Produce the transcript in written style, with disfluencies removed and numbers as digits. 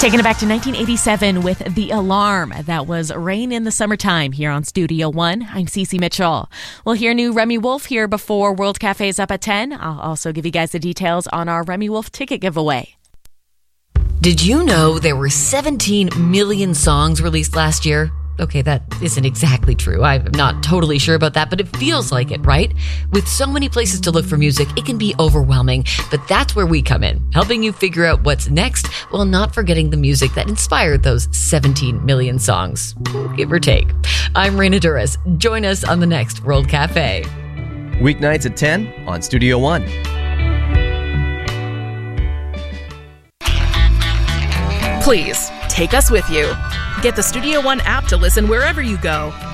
Taking it back to 1987 with The Alarm. That was Rain in the Summertime here on Studio One. I'm Cece Mitchell. We'll hear new Remi Wolf here before World Cafe is up at 10. I'll also give you guys the details on our Remi Wolf ticket giveaway. Did you know there were 17 million songs released last year? Okay, that isn't exactly true. I'm not totally sure about that, but it feels like it, right? With so many places to look for music, it can be overwhelming, but that's where we come in, helping you figure out what's next while not forgetting the music that inspired those 17 million songs, give or take. I'm Raina Duras. Join us on the next World Cafe. Weeknights at 10 on Studio One. Please, take us with you. Get the Studio One app to listen wherever you go.